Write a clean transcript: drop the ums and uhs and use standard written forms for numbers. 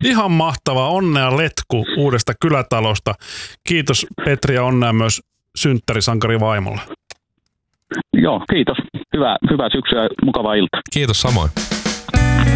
Ihan mahtava. Onnea letku uudesta kylätalosta. Kiitos Petri ja onnea myös synttärisankari vaimolle. Joo, kiitos. Hyvää syksyä ja mukavaa iltaa. Kiitos samoin.